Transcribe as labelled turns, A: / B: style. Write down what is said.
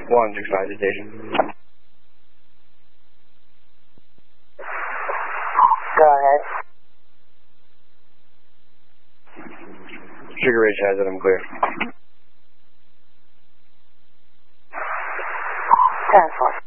A: 165 to station.
B: Go ahead.
A: Sugar Ridge has it, I'm clear.
B: 10-4.